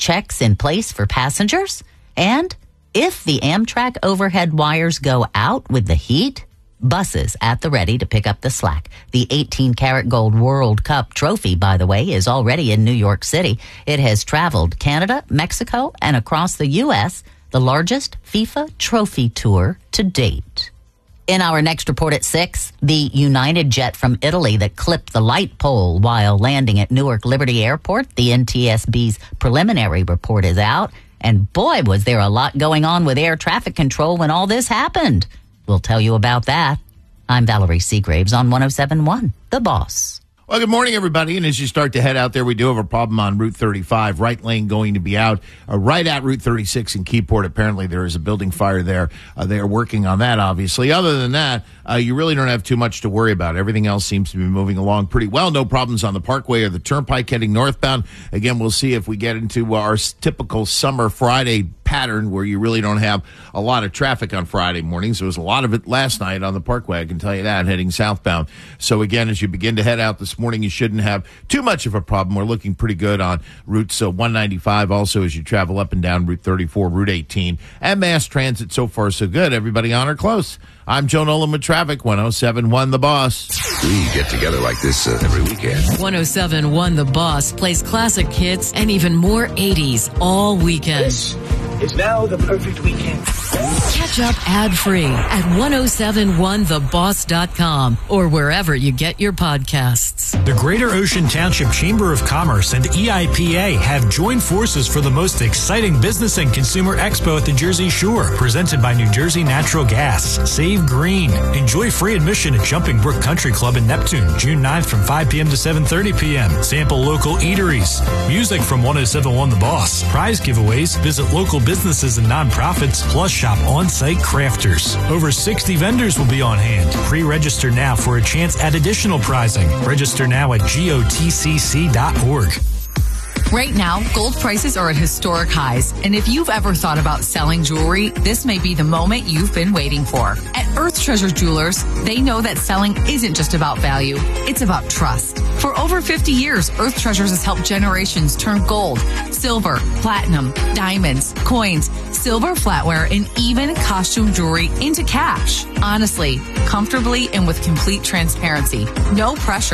checks in place for passengers. And if the Amtrak overhead wires go out with the heat, buses at the ready to pick up the slack. The 18-karat gold World Cup trophy, by the way, is already in New York City. It has traveled Canada, Mexico, and across the U.S., the largest FIFA trophy tour to date. In our next report at 6, the United jet from Italy that clipped the light pole while landing at Newark Liberty Airport, the NTSB's preliminary report is out. And boy, was there a lot going on with air traffic control when all this happened. We'll tell you about that. I'm Valerie Seagraves on 107.1, The Boss. Well, good morning, everybody. And as you start to head out there, we do have a problem on Route 35. Right lane going to be out right at Route 36 in Keyport. Apparently, there is a building fire there. They are working on that, obviously. Other than that, you really don't have too much to worry about. Everything else seems to be moving along pretty well. No problems on the Parkway or the Turnpike heading northbound. Again, we'll see if we get into our typical summer Friday pattern where you really don't have a lot of traffic on Friday mornings. There was a lot of it last night on the Parkway, I can tell you that, heading southbound. So again, as you begin to head out this morning, you shouldn't have too much of a problem. We're looking pretty good on routes 195, also as you travel up and down Route 34, Route 18, and mass transit. So far, so good. Everybody on or close. I'm Joe Nolan with Traffic, 107.1 The Boss. We get together like this every weekend. 107.1 The Boss plays classic hits and even more 80s all weekend. This is now the perfect weekend. Catch up ad-free at 1071theboss.com or wherever you get your podcasts. The Greater Ocean Township Chamber of Commerce and EIPA have joined forces for the most exciting business and consumer expo at the Jersey Shore, presented by New Jersey Natural Gas. Save green. Enjoy free admission at Jumping Brook Country Club in Neptune, June 9th from 5 p.m. to 7:30 p.m. Sample local eateries. Music from 107.1 The Boss. Prize giveaways. Visit local businesses and nonprofits, plus shop on-site crafters. Over 60 vendors will be on hand. Pre-register now for a chance at additional prizing. Register now at gotcc.org. Right now, gold prices are at historic highs, and if you've ever thought about selling jewelry, this may be the moment you've been waiting for. At Earth Treasure Jewelers, they know that selling isn't just about value, it's about trust. For over 50 years, Earth Treasures has helped generations turn gold, silver, platinum, diamonds, coins, silver flatware, and even costume jewelry into cash. Honestly, comfortably, and with complete transparency. No pressure.